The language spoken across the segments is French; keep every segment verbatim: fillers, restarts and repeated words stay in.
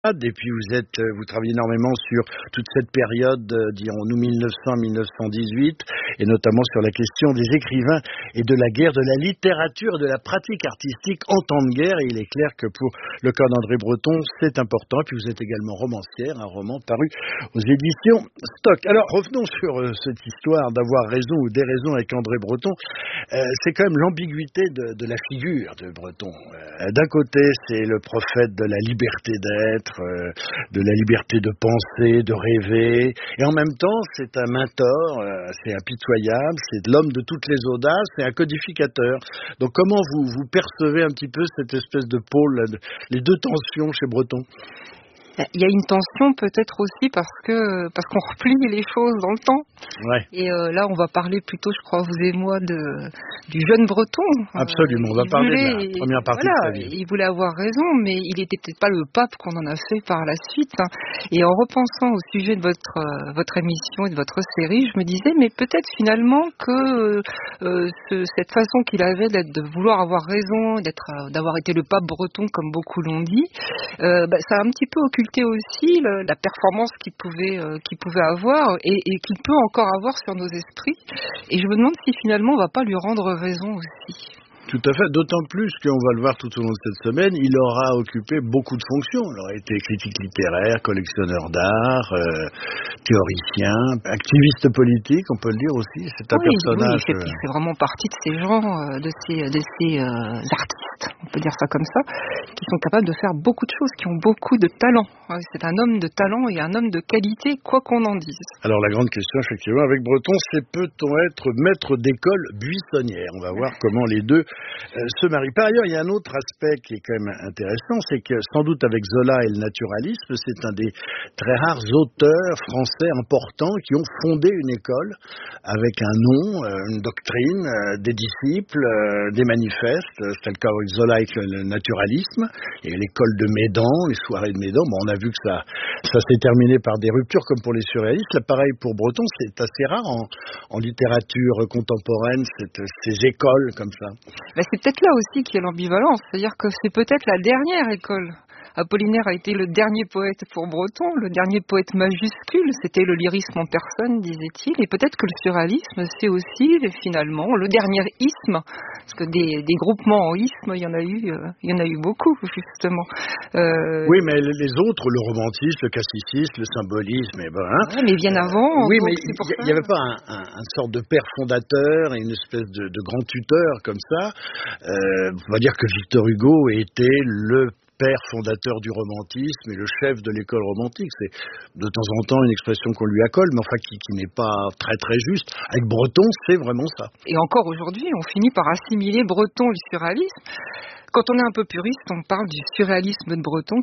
Et puis vous êtes, vous travaillez énormément sur toute cette période, euh, dirons-nous mille neuf cents à mille neuf cent dix-huit, et notamment sur la question des écrivains et de la guerre, de la littérature, de la pratique artistique en temps de guerre. Et il est clair que pour le cas d'André Breton, c'est important. Et puis vous êtes également romancière, un roman paru aux éditions Stock. Alors revenons sur euh, cette histoire d'avoir raison ou des raisons avec André Breton. Euh, c'est quand même l'ambiguïté de, de la figure de Breton. Euh, d'un côté, c'est le prophète de la liberté d'être, Euh, de la liberté de penser, de rêver, et en même temps c'est un mentor, euh, c'est impitoyable, c'est l'homme de toutes les audaces, c'est un codificateur. Donc comment vous, vous percevez un petit peu cette espèce de pôle, là, de, les deux tensions chez Breton? Il y a une tension peut-être aussi parce que parce qu'on replie les choses dans le temps. Ouais. Et euh, là, on va parler plutôt, je crois, vous et moi, de du jeune Breton. Absolument, euh, on va parler voulait, de la première partie voilà, de sa vie. Il voulait avoir raison, mais il n'était peut-être pas le pape qu'on en a fait par la suite. Hein. Et en repensant au sujet de votre euh, votre émission et de votre série, je me disais, mais peut-être finalement que euh, ce, cette façon qu'il avait d'être, de vouloir avoir raison, d'être, euh, d'avoir été le pape breton, comme beaucoup l'ont dit, euh, bah, ça a un petit peu occulté aussi le, la performance qu'il pouvait, euh, qu'il pouvait avoir et, et qu'il peut encore avoir sur nos esprits. Et je me demande si finalement on ne va pas lui rendre raison aussi. Tout à fait, d'autant plus qu'on va le voir tout au long de cette semaine, il aura occupé beaucoup de fonctions. Il aura été critique littéraire, collectionneur d'art, euh, théoricien, activiste politique, on peut le dire aussi. C'est un oui, personnage... Oui, il fait, il fait vraiment partie de ces gens, euh, de ces, de ces euh, artistes, on peut dire ça comme ça, qui sont capables de faire beaucoup de choses, qui ont beaucoup de talent. C'est un homme de talent et un homme de qualité, quoi qu'on en dise. Alors la grande question, effectivement, avec Breton, c'est peut-on être maître d'école buissonnière? On va voir comment les deux euh, se marient. Par ailleurs, il y a un autre aspect qui est quand même intéressant, c'est que sans doute avec Zola et le naturalisme, c'est un des très rares auteurs français importants qui ont fondé une école avec un nom, euh, une doctrine, euh, des disciples, euh, des manifestes. C'était le cas avec Zola avec le, le naturalisme. Il y a l'école de Médan, les soirées de Médan. Bon, on a vu que ça, ça s'est terminé par des ruptures comme pour les surréalistes. Là, pareil pour Breton, c'est assez rare en, en littérature contemporaine, cette, ces écoles comme ça. Ben c'est peut-être là aussi qu'il y a l'ambivalence, c'est-à-dire que c'est peut-être la dernière école. Apollinaire a été le dernier poète pour Breton, le dernier poète majuscule, c'était le lyrisme en personne, disait-il, et peut-être que le surréalisme, c'est aussi, finalement, le dernier isme, parce que des, des groupements en isme, il y en a eu, euh, il y en a eu beaucoup, justement. Euh... Oui, mais les autres, le romantisme, le classicisme, le symbolisme, et ben, hein, ouais, mais bien avant. Euh, oui, mais il n'y avait pas un, un, un sorte de père fondateur et une espèce de, de grand tuteur comme ça. Euh, on va dire que Victor Hugo était le père fondateur du romantisme et le chef de l'école romantique. C'est de temps en temps une expression qu'on lui accole, mais enfin qui, qui n'est pas très très juste. Avec Breton, c'est vraiment ça. Et encore aujourd'hui, on finit par assimiler Breton au surréalisme. Quand on est un peu puriste, on parle du surréalisme de Breton,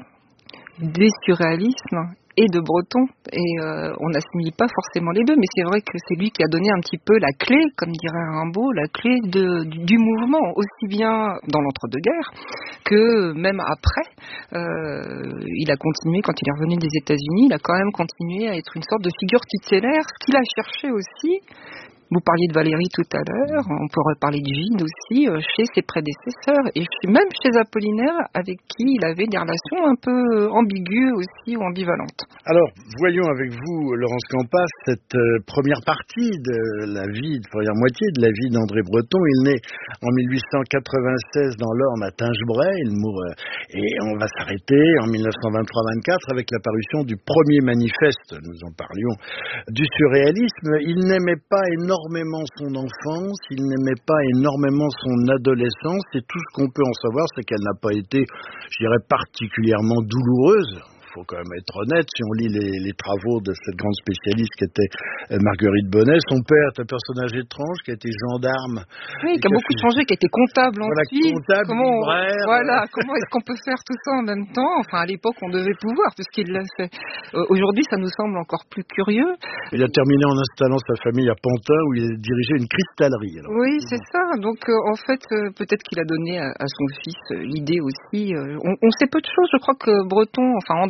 des surréalismes et de Breton, et euh, on n'assimile pas forcément les deux, mais c'est vrai que c'est lui qui a donné un petit peu la clé, comme dirait Rimbaud, la clé de, du, du mouvement, aussi bien dans l'entre-deux-guerres que même après. Euh, il a continué, quand il est revenu des États-Unis, il a quand même continué à être une sorte de figure tutélaire, ce qu'il a cherché aussi. Vous parliez de Valérie tout à l'heure, on pourrait parler de Gide aussi, euh, chez ses prédécesseurs, et même chez Apollinaire, avec qui il avait des relations un peu ambiguës aussi, ou ambivalentes. Alors, voyons avec vous, Laurence Campas, cette euh, première partie de la vie, de première moitié de la vie d'André Breton. Il naît en mille huit cent quatre-vingt-seize dans l'Orne à Tingebray, il mourut, euh, et on va s'arrêter en mille neuf cent vingt-trois vingt-quatre avec la parution du premier manifeste, nous en parlions, du surréalisme. Il n'aimait pas énormément énormément son enfance, il n'aimait pas énormément son adolescence, et tout ce qu'on peut en savoir, c'est qu'elle n'a pas été, je dirais, particulièrement douloureuse. Il faut quand même être honnête, si on lit les, les travaux de cette grande spécialiste qui était Marguerite Bonnet. Son père est un personnage étrange qui a été gendarme. Oui, qui a beaucoup fait... changé, qui a été comptable voilà, ensuite. Comptable, comment, libraire. Voilà, comment est-ce qu'on peut faire tout ça en même temps? Enfin, à l'époque, on devait pouvoir, puisqu'il l'a fait. Euh, aujourd'hui, ça nous semble encore plus curieux. Il a terminé en installant sa famille à Pantin, où il a dirigé une cristallerie. Alors. Oui, c'est ça. Donc, euh, en fait, euh, peut-être qu'il a donné à, à son fils euh, l'idée aussi. Euh, on, on sait peu de choses. Je crois que Breton, enfin André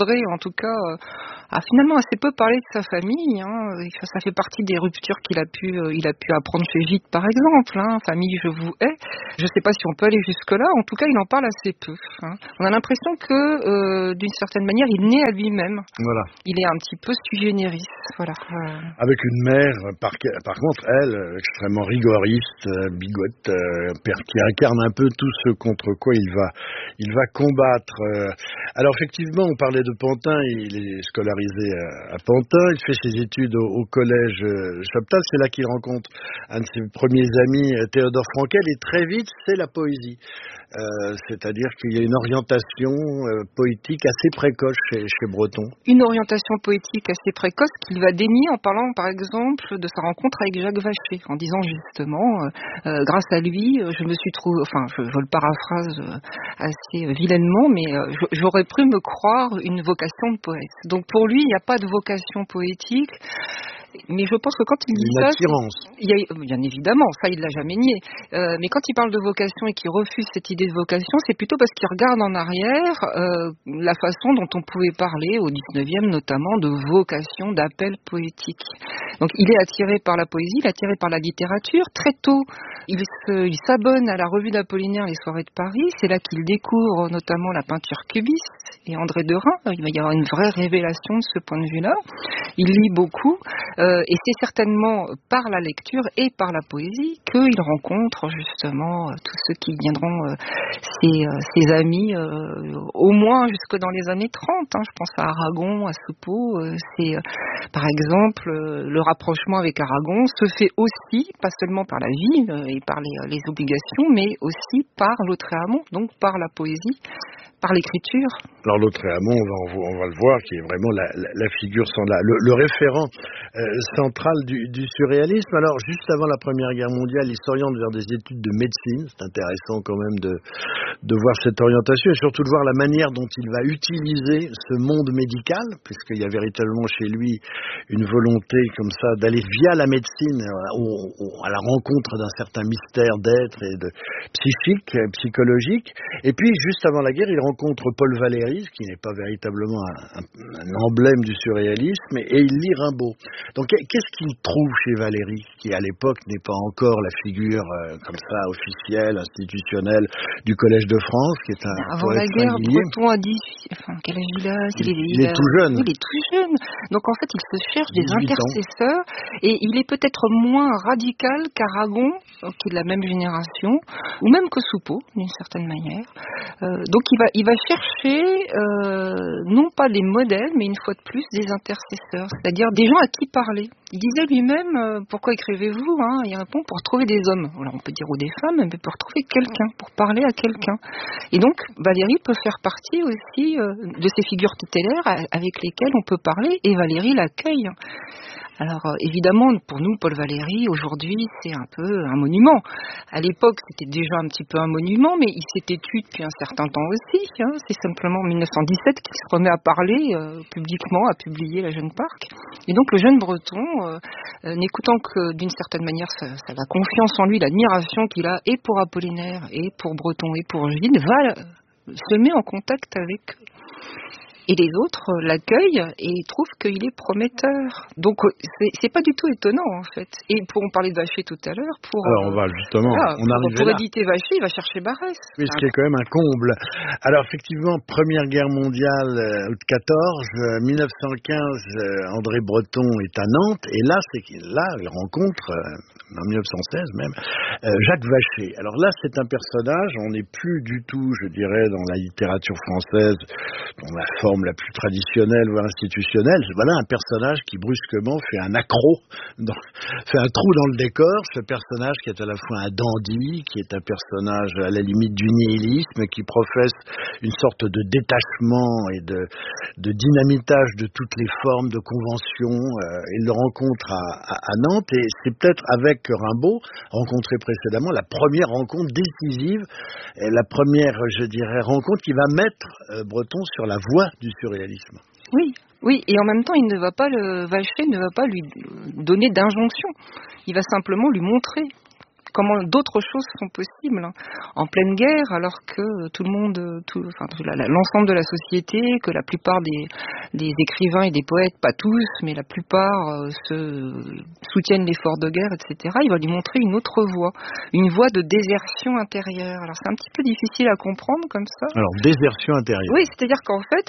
semblé en tout cas euh, a finalement assez peu parlé de sa famille. Hein. Et ça fait partie des ruptures qu'il a pu, euh, il a pu apprendre chez Gide, par exemple. Hein. Famille, je vous hais. Je ne sais pas si on peut aller jusque-là. En tout cas, il en parle assez peu. Hein. On a l'impression que, euh, d'une certaine manière, il naît à lui-même. Voilà. Il est un petit peu sui generis. Voilà. Euh... Avec une mère, par, par contre, elle, extrêmement rigoriste, euh, bigote, euh, qui incarne un peu tout ce contre quoi il va, il va combattre. Euh. Alors effectivement, on parlait de Pantin, il est scolarisé à, à Pantin, il fait ses études au, au collège euh, Chaptal, c'est là qu'il rencontre un de ses premiers amis, Théodore Frankel, et très vite, c'est la poésie. Euh, c'est-à-dire qu'il y a une orientation euh, poétique assez précoce chez, chez Breton. Une orientation poétique assez précoce qu'il va dénier en parlant par exemple de sa rencontre avec Jacques Vacher, en disant justement euh, euh, grâce à lui je me suis trouvé, enfin je, je le paraphrase euh, assez vilainement, mais euh, j'aurais pu me croire une vocation de poète. Donc pour lui il n'y a pas de vocation poétique. Mais je pense que quand il dit une ça, attirance. Il y a, bien évidemment, ça il l'a jamais nié. Euh, mais quand il parle de vocation et qu'il refuse cette idée de vocation, c'est plutôt parce qu'il regarde en arrière euh, la façon dont on pouvait parler au dix-neuvième notamment de vocation, d'appel poétique. Donc il est attiré par la poésie, il est attiré par la littérature. Très tôt, il, se, il s'abonne à la revue d'Apollinaire, les soirées de Paris. C'est là qu'il découvre notamment la peinture cubiste et André Derain. Il va y avoir une vraie révélation de ce point de vue-là. Il lit beaucoup. Euh, et c'est certainement par la lecture et par la poésie qu'il rencontre justement euh, tous ceux qui viendront, euh, ses, euh, ses amis, euh, au moins jusque dans les années trente. Hein. Je pense à Aragon, à Soupeau. Euh, c'est, euh, par exemple, euh, le rapprochement avec Aragon se fait aussi, pas seulement par la vie euh, et par les, les obligations, mais aussi par Lautréamont, donc par la poésie, par l'écriture. Alors Lautréamont, on va, on va le voir, qui est vraiment la, la, la figure centrale, le, le référent euh, central du, du surréalisme. Alors juste avant la Première Guerre mondiale, il s'oriente vers des études de médecine. C'est intéressant quand même de, de voir cette orientation et surtout de voir la manière dont il va utiliser ce monde médical, puisqu'il y a véritablement chez lui une volonté comme ça d'aller via la médecine au, au, à la rencontre d'un certain mystère d'être et de psychique, psychologique. Et puis juste avant la guerre, il rencontre Paul Valéry, qui n'est pas véritablement un, un, un emblème du surréalisme, et, et il lit Rimbaud. Donc qu'est-ce qu'il trouve chez Valéry, qui à l'époque n'est pas encore la figure euh, comme ça officielle, institutionnelle du Collège de France, qui est un avant la guerre, singulier. Breton a dix-huit, enfin quel âge il a il, il, il, il est a, tout jeune. Il est tout jeune. Donc en fait, il se cherche des intercesseurs, ans. Et il est peut-être moins radical qu'Aragon, qui est de la même génération, ou même que Soupeau, d'une certaine manière. Euh, donc il va, il va chercher euh, non pas des modèles, mais une fois de plus des intercesseurs, c'est-à-dire des gens à qui parler. Il disait lui-même, euh, pourquoi écrivez-vous hein? Il répond, pour trouver des hommes. Alors on peut dire ou des femmes, mais pour trouver quelqu'un, pour parler à quelqu'un. Et donc Valéry peut faire partie aussi euh, de ces figures tutélaires avec lesquelles on peut parler, et Valéry l'accueille. Alors euh, évidemment, pour nous, Paul Valéry, aujourd'hui, c'est un peu un monument. À l'époque, c'était déjà un petit peu un monument, mais il s'était tué depuis un certain temps aussi. Hein. C'est simplement en dix-neuf cent dix-sept qu'il se remet à parler euh, publiquement, à publier La Jeune Parc. Et donc le jeune Breton, euh, euh, n'écoutant que d'une certaine manière sa, sa, la confiance en lui, l'admiration qu'il a, et pour Apollinaire, et pour Breton, et pour Gide, va euh, se met en contact avec eux. Et les autres l'accueillent et trouvent qu'il est prometteur. Donc c'est, c'est pas du tout étonnant en fait. Et pour on parlait de Vacher tout à l'heure, pour alors on va justement, voilà, on pour, pour là. éditer Vacher, il va chercher Barrès. Oui, ce qui est quand même un comble. Alors effectivement, Première Guerre mondiale, euh, août quatorze, euh, dix-neuf cent quinze, euh, André Breton est à Nantes et là, c'est qu'il là, il rencontre euh, en dix-neuf cent seize même euh, Jacques Vacher. Alors là, c'est un personnage, on n'est plus du tout, je dirais, dans la littérature française, dans la forme la plus traditionnelle voire institutionnelle. Voilà un personnage qui brusquement fait un accro, dans, fait un trou dans le décor. Ce personnage qui est à la fois un dandy, qui est un personnage à la limite du nihilisme, qui professe une sorte de détachement et de, de dynamitage de toutes les formes de convention. Euh, il le rencontre à, à, à Nantes et c'est peut-être avec Rimbaud, rencontré précédemment, la première rencontre décisive, et la première, je dirais, rencontre qui va mettre euh, Breton sur la voie du surréalisme. Oui, oui, et en même temps, il ne va pas le Vacher ne va pas lui donner d'injonction. Il va simplement lui montrer comment d'autres choses sont possibles hein, en pleine guerre, alors que tout le monde, tout, enfin, l'ensemble de la société, que la plupart des, des écrivains et des poètes, pas tous, mais la plupart euh, se soutiennent l'effort de guerre, et cetera. Il va lui montrer une autre voie, une voie de désertion intérieure. Alors c'est un petit peu difficile à comprendre comme ça. Alors désertion intérieure. Oui, c'est-à-dire qu'en fait,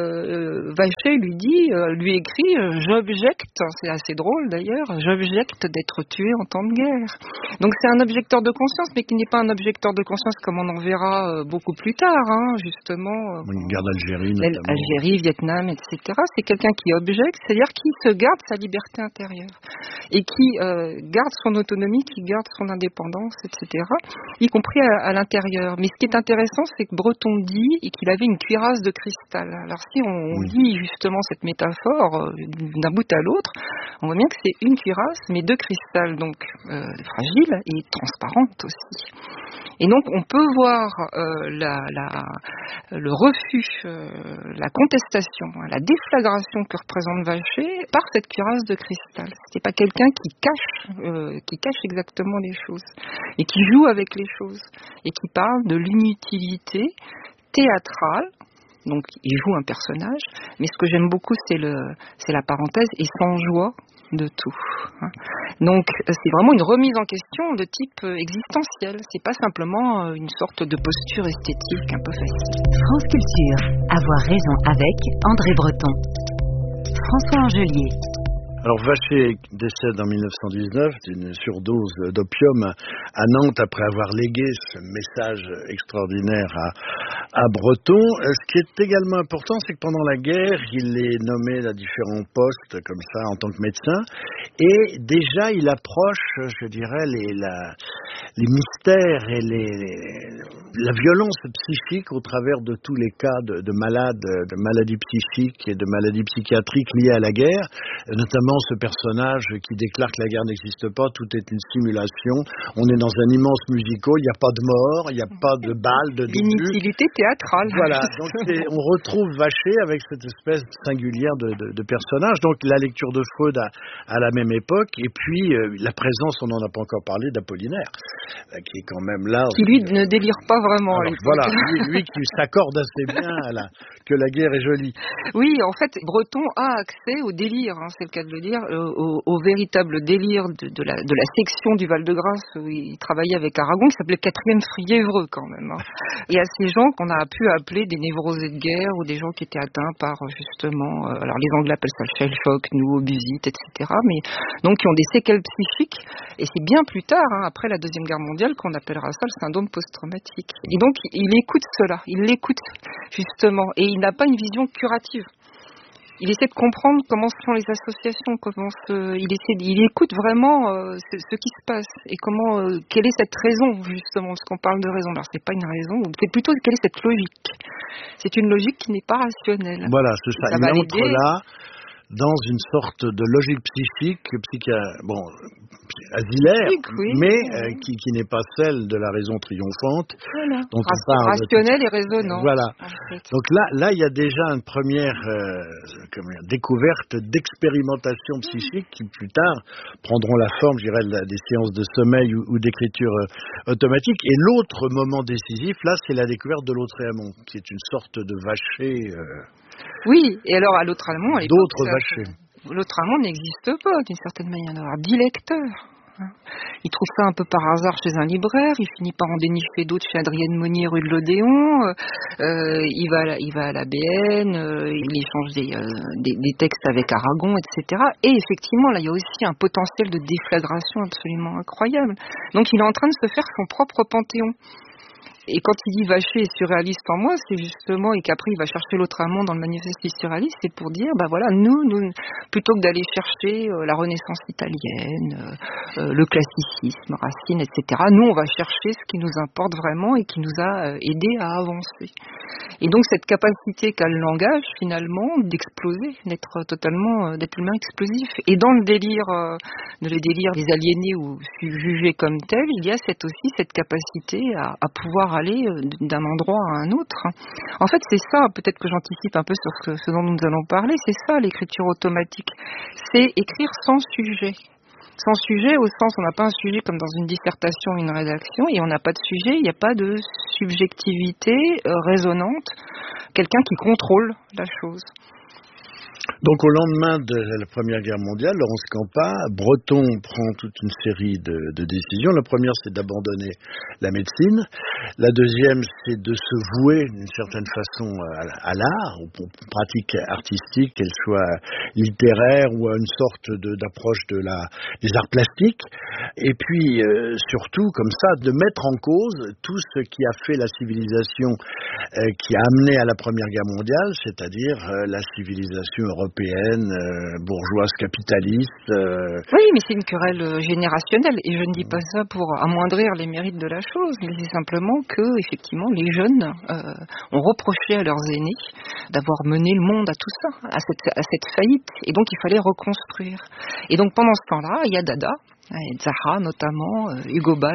euh, Vacher lui dit, euh, lui écrit, euh, j'objecte, c'est assez drôle d'ailleurs, j'objecte d'être tué en temps de guerre. Donc c'est un objecteur de conscience, mais qui n'est pas un objecteur de conscience comme on en verra euh, beaucoup plus tard, hein, justement. Euh, Une guerre d'Algérie notamment. Algérie, Vietnam, et cetera. C'est quelqu'un qui objecte, c'est-à-dire qui se garde sa liberté intérieure et qui euh, garde son autonomie, qui garde son indépendance, et cetera, y compris à, à l'intérieur. Mais ce qui est intéressant, c'est que Breton dit et qu'il avait une cuirasse de cristal. Alors si on oui. lit justement cette métaphore euh, d'un bout à l'autre, on voit bien que c'est une cuirasse, mais de cristal, donc euh, fragile et transparente aussi. Et donc on peut voir euh, la, la, le refus, euh, la contestation, la déflagration que représente Vacher par cette cuirasse de cristal. C'est pas quelqu'un qui cache, euh, qui cache exactement les choses et qui joue avec les choses et qui parle de l'inutilité théâtrale. Donc il joue un personnage, mais ce que j'aime beaucoup c'est le, c'est la parenthèse et sans joie de tout. Donc c'est vraiment une remise en question de type existentiel. C'est pas simplement une sorte de posture esthétique un peu facile. France Culture, avoir raison avec André Breton. François Angelier. Alors Vacher décède en mille neuf cent dix-neuf d'une surdose d'opium à Nantes après avoir légué ce message extraordinaire à, à Breton. Ce qui est également important, c'est que pendant la guerre, il est nommé à différents postes comme ça en tant que médecin et déjà il approche, je dirais, les, la, les mystères et les, les, la violence psychique au travers de tous les cas de, de malades, de maladies psychiques et de maladies psychiatriques liées à la guerre, notamment ce personnage qui déclare que la guerre n'existe pas, tout est une simulation, on est dans un immense musical, il n'y a pas de mort, il n'y a pas de balles, de début. L'inutilité théâtrale. Voilà, donc c'est, on retrouve Vacher avec cette espèce singulière de, de, de personnage, donc la lecture de Freud à, à la même époque, et puis euh, la présence, on n'en a pas encore parlé, d'Apollinaire, euh, qui est quand même là. Qui lui ne délire pas vraiment. Alors, voilà, lui, lui qui s'accorde assez bien à la, que la guerre est jolie. Oui, en fait, Breton a accès au délire, hein, c'est le cas de le dire, au, au véritable délire de, de, la, de la section du Val-de-Grâce où il travaillait avec Aragon, qui s'appelait quatrième Friévreux quand même. Hein. Et à ces gens qu'on a pu appeler des névrosés de guerre ou des gens qui étaient atteints par justement, euh, alors les Anglais appellent ça shell shock, nous, obusite, et cetera. Mais donc qui ont des séquelles psychiques. Et c'est bien plus tard, hein, après la Deuxième Guerre mondiale, qu'on appellera ça le syndrome post-traumatique. Et donc il écoute cela, il l'écoute justement, et il n'a pas une vision curative. Il essaie de comprendre comment sont les associations, comment se, il essaie, il écoute vraiment euh, ce, ce qui se passe et comment, euh, quelle est cette raison justement, parce qu'on parle de raison. Alors c'est pas une raison, c'est plutôt quelle est cette logique. C'est une logique qui n'est pas rationnelle. Voilà, c'est ça. ça il entre là dans une sorte de logique psychique, psycha, bon, asilaire, oui, mais oui. Euh, qui, qui n'est pas celle de la raison triomphante. Voilà. Dont on parle rationnelle et raisonnante. Voilà. En fait. Donc là, là, il y a déjà une première euh, comment dire, découverte d'expérimentation psychique qui plus tard prendront la forme, je dirais, des séances de sommeil ou, ou d'écriture euh, automatique. Et l'autre moment décisif, là, c'est la découverte de Lautréamont, qui est une sorte de Vacher. Euh, Oui, et alors à Lautréamont, à l'époque, d'autres Vachers. Lautréamont n'existe pas d'une certaine manière. Il y en a dix lecteurs. Il trouve ça un peu par hasard chez un libraire, il finit par en dénicher d'autres chez Adrienne Monnier rue de l'Odéon, euh, il, va à la, il va à la B N, euh, il échange des, euh, des, des textes avec Aragon, et cetera. Et effectivement, là, il y a aussi un potentiel de déflagration absolument incroyable. Donc il est en train de se faire son propre panthéon. Et quand il dit Vacher est surréaliste en moi, c'est justement, et qu'après il va chercher Lautréamont dans le manifeste des surréalistes, c'est pour dire, bah voilà, nous, nous plutôt que d'aller chercher euh, la Renaissance italienne, euh, euh, le classicisme, Racine, et cetera, nous on va chercher ce qui nous importe vraiment et qui nous a euh, aidés à avancer. Et donc cette capacité qu'a le langage, finalement, d'exploser, d'être totalement, euh, d'être humain explosif. Et dans le délire, euh, de le délire des aliénés ou jugés comme tels, il y a cette, aussi cette capacité à, à pouvoir aller d'un endroit à un autre. En fait, c'est ça, peut-être que j'anticipe un peu sur ce, ce dont nous allons parler, c'est ça l'écriture automatique. C'est écrire sans sujet. Sans sujet, au sens, on n'a pas un sujet comme dans une dissertation, une rédaction, et on n'a pas de sujet, il n'y a pas de subjectivité euh, résonante, quelqu'un qui contrôle la chose. Donc au lendemain de la Première Guerre mondiale, Laurence Campa, Breton prend toute une série de, de décisions. La première, c'est d'abandonner la médecine. La deuxième, c'est de se vouer d'une certaine façon à, à l'art, aux pratiques artistiques, qu'elles soient littéraires ou à une sorte de, d'approche de la, des arts plastiques. Et puis euh, surtout, comme ça, de mettre en cause tout ce qui a fait la civilisation euh, qui a amené à la Première Guerre mondiale, c'est-à-dire euh, la civilisation européenne, euh, bourgeoise, capitaliste. Euh... Oui, mais c'est une querelle générationnelle, et je ne dis pas ça pour amoindrir les mérites de la chose, mais c'est simplement que, effectivement, les jeunes euh, ont reproché à leurs aînés d'avoir mené le monde à tout ça, à cette, à cette faillite, et donc il fallait reconstruire. Et donc pendant ce temps-là, il y a Dada, et Zaha notamment, euh, Hugo Ball,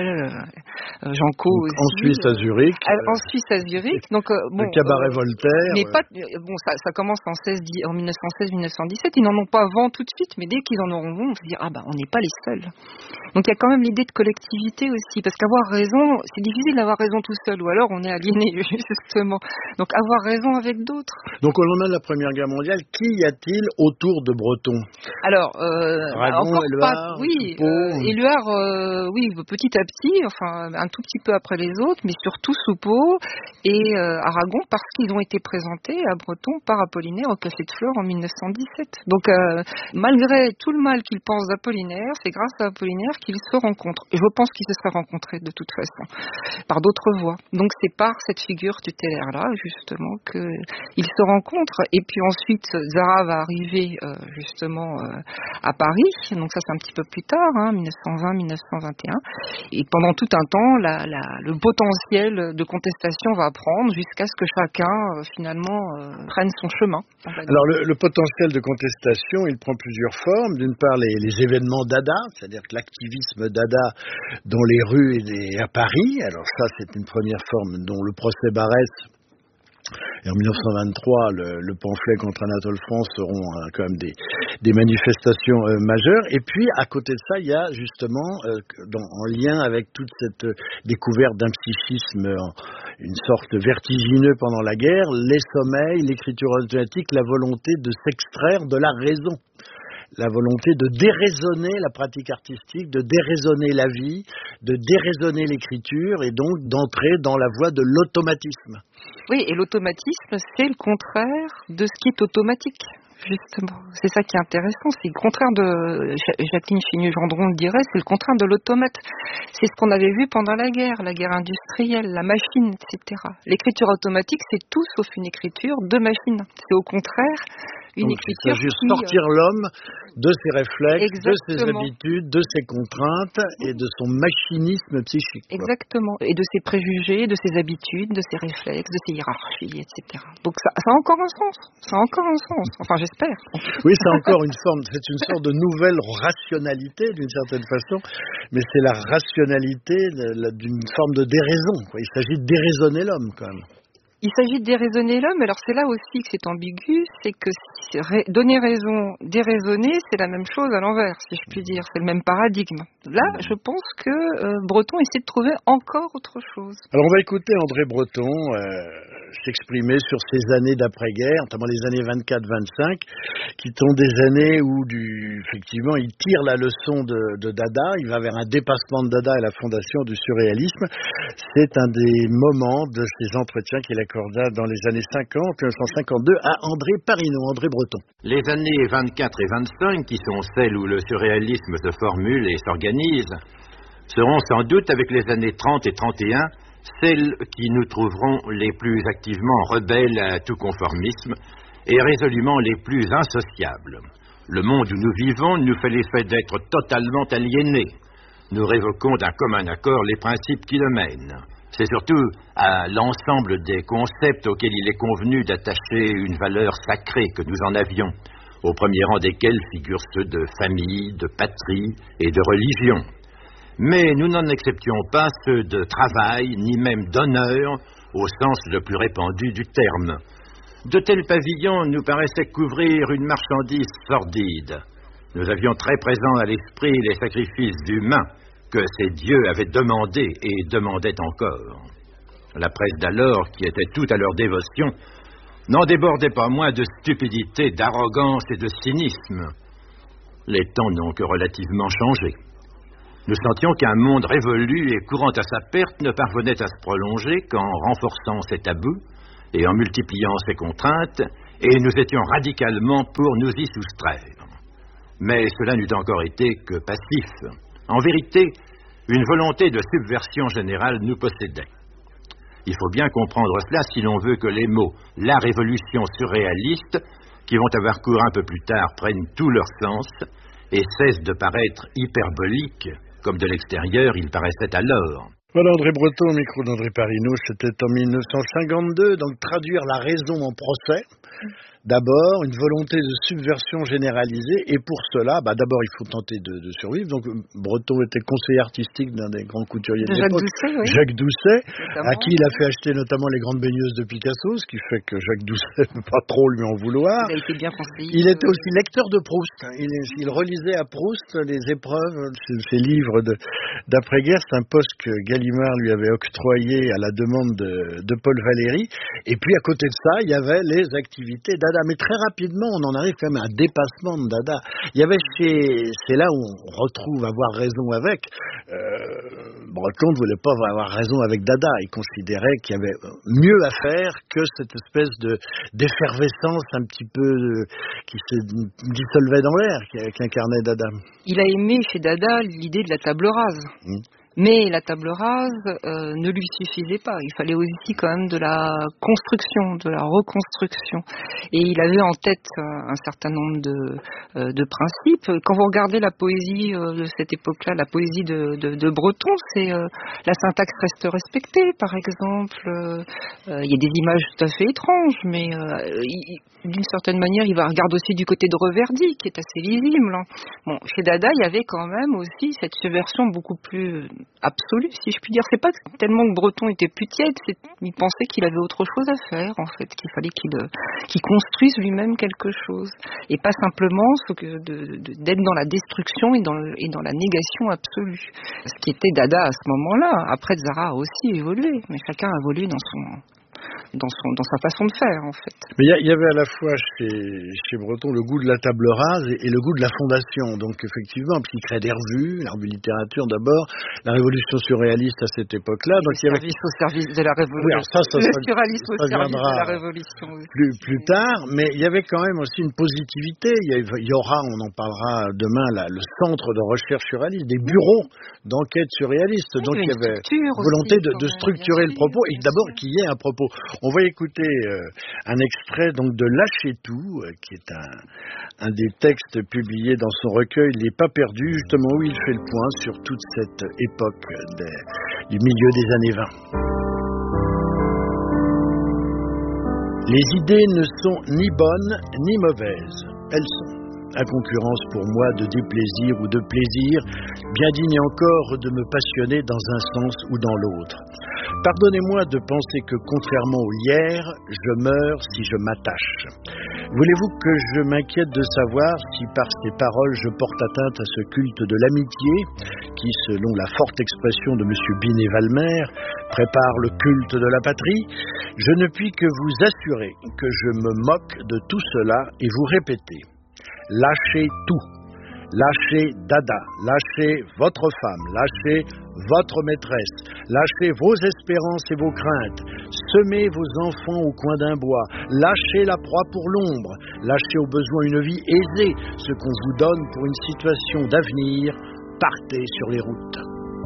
euh, Jean Co aussi. En Suisse à Zurich. Euh, en Suisse à Zurich. Donc euh, bon. Le cabaret euh, Voltaire. Mais pas. Bon, ça, ça commence en, en mille neuf cent seize mille neuf cent dix-sept. Ils n'en ont pas vent tout de suite, mais dès qu'ils en auront vent, on se dit ah ben on n'est pas les seuls. Donc il y a quand même l'idée de collectivité aussi, parce qu'avoir raison, c'est difficile d'avoir raison tout seul, ou alors on est aliéné justement. Donc avoir raison avec d'autres. Donc au lendemain de la Première Guerre mondiale, qui y a-t-il autour de Breton? Alors, euh, Aragon, encore Éluard, pas. Oui. Coupeau. Éluard, euh, oui, petit à petit, enfin un tout petit peu après les autres, mais surtout Soupeau et euh, Aragon, parce qu'ils ont été présentés à Breton par Apollinaire au Café de Flore en mille neuf cent dix-sept. Donc euh, malgré tout le mal qu'ils pensent d'Apollinaire, c'est grâce à Apollinaire qu'ils se rencontrent. Et je pense qu'ils se seraient rencontrés de toute façon, par d'autres voies. Donc c'est par cette figure tutélaire-là, justement, qu'ils se rencontrent. Et puis ensuite, Zara va arriver euh, justement euh, à Paris, donc ça c'est un petit peu plus tard, hein, mille neuf cent vingt mille neuf cent vingt et un, et pendant tout un temps, la, la, le potentiel de contestation va prendre jusqu'à ce que chacun, euh, finalement, euh, prenne son chemin. Alors le, le potentiel de contestation, il prend plusieurs formes. D'une part, les, les événements Dada, c'est-à-dire que l'activisme Dada dans les rues et les, à Paris, alors ça c'est une première forme dont le procès Barès. Et en mille neuf cent vingt-trois, le, le pamphlet contre Anatole France seront euh, quand même des, des manifestations euh, majeures. Et puis, à côté de ça, il y a justement, euh, dans, en lien avec toute cette euh, découverte d'un psychisme, euh, une sorte vertigineux pendant la guerre, les sommeils, l'écriture automatique, la volonté de s'extraire de la raison. La volonté de déraisonner la pratique artistique, de déraisonner la vie, de déraisonner l'écriture et donc d'entrer dans la voie de l'automatisme. Oui, et l'automatisme, c'est le contraire de ce qui est automatique, justement. C'est ça qui est intéressant, c'est le contraire de, Jacqueline Chenu-Gendron le dirait, c'est le contraire de l'automate. C'est ce qu'on avait vu pendant la guerre, la guerre industrielle, la machine, et cetera. L'écriture automatique, c'est tout sauf une écriture de machine. C'est au contraire une donc, écriture il s'agit qui... de sortir l'homme de ses réflexes, Exactement. de ses habitudes, de ses contraintes et de son machinisme psychique. Quoi. Exactement. Et de ses préjugés, de ses habitudes, de ses réflexes, de ses hiérarchies, et cetera. Donc ça, ça a encore un sens. Ça a encore un sens. Enfin, j'espère. Oui, c'est encore une forme, c'est une sorte de nouvelle rationalité d'une certaine façon, mais c'est la rationalité d'une forme de déraison. Quoi. Il s'agit de déraisonner l'homme quand même. Il s'agit de déraisonner l'homme, alors c'est là aussi que c'est ambigu, c'est que donner raison, déraisonner, c'est la même chose à l'envers, si je puis dire, c'est le même paradigme. Là, je pense que euh, Breton essaie de trouver encore autre chose. Alors on va écouter André Breton euh, s'exprimer sur ces années d'après-guerre, notamment les années vingt-quatre vingt-cinq, qui sont des années où, du, effectivement, il tire la leçon de, de Dada, il va vers un dépassement de Dada et la fondation du surréalisme. C'est un des moments de ces entretiens qu'il accorda dans les années cinquante, mille neuf cent cinquante-deux, à André Parinaud, André Breton. Les années vingt-quatre et vingt-cinq, qui sont celles où le surréalisme se formule et s'organise, seront sans doute, avec les années trente et trente et un, celles qui nous trouveront les plus activement rebelles à tout conformisme et résolument les plus insociables. Le monde où nous vivons nous fait l'effet d'être totalement aliénés. Nous révoquons d'un commun accord les principes qui le mènent. C'est surtout à l'ensemble des concepts auxquels il est convenu d'attacher une valeur sacrée que nous en avions, au premier rang desquels figurent ceux de famille, de patrie et de religion. Mais nous n'en acceptions pas ceux de travail, ni même d'honneur, au sens le plus répandu du terme. De tels pavillons nous paraissaient couvrir une marchandise sordide. Nous avions très présent à l'esprit les sacrifices humains que ces dieux avaient demandés et demandaient encore. La presse d'alors, qui était toute à leur dévotion, n'en débordait pas moins de stupidité, d'arrogance et de cynisme. Les temps n'ont que relativement changé. Nous sentions qu'un monde révolu et courant à sa perte ne parvenait à se prolonger qu'en renforçant ses tabous et en multipliant ses contraintes, et nous étions radicalement pour nous y soustraire. Mais cela n'eût encore été que passif. En vérité, une volonté de subversion générale nous possédait. Il faut bien comprendre cela si l'on veut que les mots « la révolution surréaliste » qui vont avoir cours un peu plus tard prennent tout leur sens et cessent de paraître hyperboliques, comme de l'extérieur ils paraissaient alors. Voilà André Breton au micro d'André Parinaud, c'était en mille neuf cent cinquante-deux, donc traduire la raison en procès. D'abord, une volonté de subversion généralisée, et pour cela, bah d'abord il faut tenter de, de survivre. Donc Breton était conseiller artistique d'un des grands couturiers de, de l'époque, Jacques Doucet, oui. Jacques Doucet, notamment. à qui il a fait acheter notamment les grandes baigneuses de Picasso, ce qui fait que Jacques Doucet ne peut pas trop lui en vouloir. Il a été bien conseillé. Il était aussi lecteur de Proust. Il, il relisait à Proust les épreuves, ses, ses livres de, d'après-guerre. C'est un poste que Gallimard lui avait octroyé à la demande de, de Paul Valéry. Et puis à côté de ça, il y avait les activités Dada. Mais très rapidement, on en arrive quand même à un dépassement de Dada. Il y avait chez, c'est là où on retrouve avoir raison avec. Euh, Breton ne voulait pas avoir raison avec Dada. Il considérait qu'il y avait mieux à faire que cette espèce de d'effervescence un petit peu euh, qui se dissolvait dans l'air, qu'incarnait Dada. Il a aimé chez Dada l'idée de la table rase. Mmh. Mais la table rase euh, ne lui suffisait pas. Il fallait aussi quand même de la construction, de la reconstruction. Et il avait en tête euh, un certain nombre de, euh, de principes. Quand vous regardez la poésie euh, de cette époque-là, la poésie de, de, de Breton, c'est euh, la syntaxe reste respectée, par exemple. Euh, euh, il y a des images tout à fait étranges, mais euh, il, d'une certaine manière, il va regarder aussi du côté de Reverdy, qui est assez lisible. Hein. Bon, chez Dada, il y avait quand même aussi cette subversion beaucoup plus absolue, si je puis dire. C'est pas tellement que Breton était plus tiède, c'est, il pensait qu'il avait autre chose à faire, en fait, qu'il fallait qu'il, qu'il construise lui-même quelque chose, et pas simplement ce que de, de, d'être dans la destruction et dans, le, et dans la négation absolue. Ce qui était Dada à ce moment-là. Après, Zara a aussi évolué, mais chacun a évolué dans son... Dans, son, dans sa façon de faire, en fait. Mais il y, y avait à la fois chez, chez Breton le goût de la table rase et, et le goût de la fondation. Donc effectivement, puis il crée des revues, la revue littérature d'abord, la révolution surréaliste à cette époque-là. Donc il y avait service au service de la révolution. Oui, alors ça, ça, le ça, surréalisme ça au service de la révolution. Aussi. Plus, plus tard, mais il y avait quand même aussi une positivité. Il y, a, il y aura, on en parlera demain, là, le centre de recherche surréaliste, des bureaux d'enquête surréaliste. Oui, donc il y avait aussi, volonté de, de structurer le propos et d'abord qu'il y ait un propos. On va écouter euh, un extrait donc de Lâcher tout, euh, qui est un, un des textes publiés dans son recueil Les Pas perdus, justement où il fait le point sur toute cette époque des, du milieu des années vingt. Les idées ne sont ni bonnes ni mauvaises, elles sont. À concurrence pour moi de déplaisir ou de plaisir, bien digne encore de me passionner dans un sens ou dans l'autre. Pardonnez-moi de penser que, contrairement au hier, je meurs si je m'attache. Voulez-vous que je m'inquiète de savoir si par ces paroles je porte atteinte à ce culte de l'amitié, qui, selon la forte expression de M. Binet-Valmer, prépare le culte de la patrie? Je ne puis que vous assurer que je me moque de tout cela et vous répéter: lâchez tout. Lâchez Dada, lâchez votre femme, lâchez votre maîtresse, lâchez vos espérances et vos craintes, semez vos enfants au coin d'un bois, lâchez la proie pour l'ombre, lâchez au besoin une vie aisée, ce qu'on vous donne pour une situation d'avenir, partez sur les routes.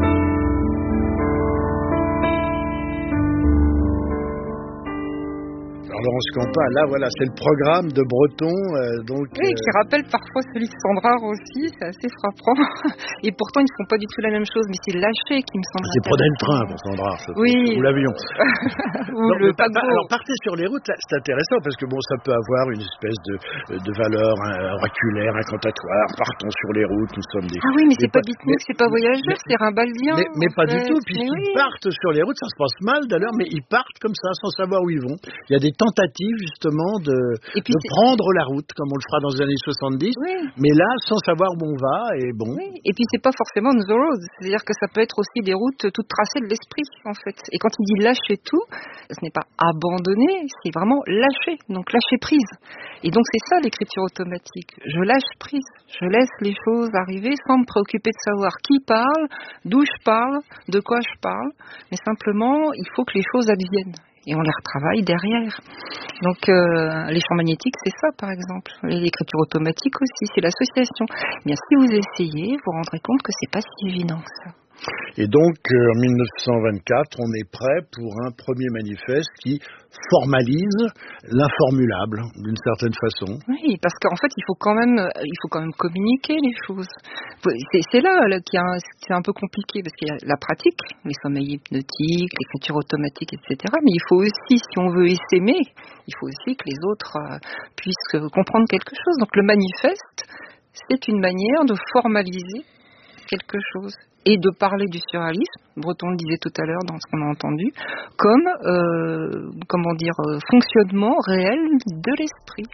Laurence Campan, là voilà, c'est le programme de Breton. Euh, donc, oui, qui rappelle parfois celui de Sandrard aussi, c'est assez frappant. Et pourtant, ils ne font pas du tout la même chose, mais c'est Lâcher qui me semble. C'est Prenez le train pour Sandrard, oui. Ou l'avion. Ou non, le pa- paquebot. Alors, partez sur les routes, là, c'est intéressant parce que bon, ça peut avoir une espèce de, de valeur hein, oraculaire, incantatoire. Partons sur les routes, nous sommes des. Ah oui, mais des c'est pas beatnik, c'est pas voyageur, mais, c'est rimbaldien. Mais, mais pas fait. du tout, puisqu'ils oui. partent sur les routes, ça se passe mal d'ailleurs, mais ils partent comme ça, sans savoir où ils vont. Il y a des tentative justement de, puis, de prendre la route, comme on le fera dans les années soixante-dix, oui. mais là, sans savoir où on va, et bon. Oui. Et puis, c'est pas forcément the road, c'est-à-dire que ça peut être aussi des routes toutes tracées de l'esprit, en fait. Et quand il dit lâcher tout, ce n'est pas abandonner, c'est vraiment lâcher, donc lâcher prise. Et donc, c'est ça l'écriture automatique. Je lâche prise, je laisse les choses arriver sans me préoccuper de savoir qui parle, d'où je parle, de quoi je parle, mais simplement, il faut que les choses adviennent. Et on les retravaille derrière. Donc, euh, les champs magnétiques, c'est ça, par exemple. L'écriture automatique aussi, c'est l'association. Bien, si vous essayez, vous vous rendrez compte que c'est pas si évident que ça. Et donc, euh, en dix-neuf cent vingt-quatre, on est prêt pour un premier manifeste qui formalise l'informulable, d'une certaine façon. Oui, parce qu'en fait, il faut quand même, il faut quand même communiquer les choses. C'est, c'est là, là qu'il y a un, c'est un peu compliqué, parce qu'il y a la pratique, les sommeils hypnotiques, l'écriture automatique, et cetera. Mais il faut aussi, si on veut s'aimer, il faut aussi que les autres euh, puissent comprendre quelque chose. Donc, le manifeste, c'est une manière de formaliser quelque chose et de parler du surréalisme, Breton le disait tout à l'heure dans ce qu'on a entendu, comme, euh, comment dire, euh, fonctionnement réel de l'esprit.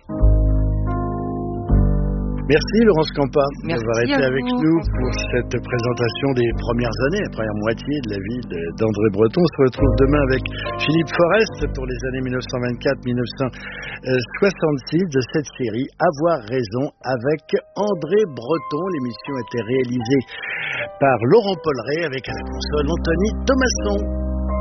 Merci Laurence Campa d'avoir été à avec vous, nous François. pour cette présentation des premières années, la première moitié de la vie de- d'André Breton. On se retrouve demain avec Philippe Forest pour les années dix-neuf cent vingt-quatre à dix-neuf cent soixante-six de cette série Avoir raison avec André Breton. L'émission a été réalisée par Laurent Polleret avec à la console Anthony Thomasson.